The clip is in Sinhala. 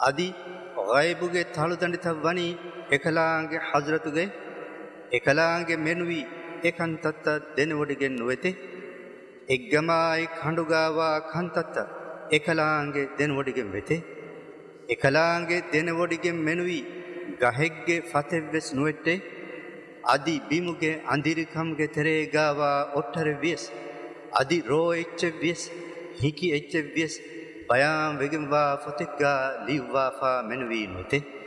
අදි ගයිබුගේ තලුදඬිත වනි එකලාගේ හජරතුගේ එකලාගේ මෙනුවි ඒකන්තත්ත දෙනවඩිගෙන් නොවේතේ එක්ගමයි කඬුගාවා කන්තත්ත එකලාගේ දෙනවඩිගෙන් වෙතේ එකලාගේ දෙනවඩිගෙන් මෙනුවි ගහෙක්ගේ ෆතෙව්වෙස් නොවෙත්තේ අදි බිමුගේ අඳිරිකම්ගේ තෙරේගාවා ඔට්ටර වියස් අදි රෝ එච්ච වියස් හිකි එච්ච වියස් බයාම් වෙගම්වා ෆතෙක්ගා ලිව්වාෆා මෙනුවි නොතේ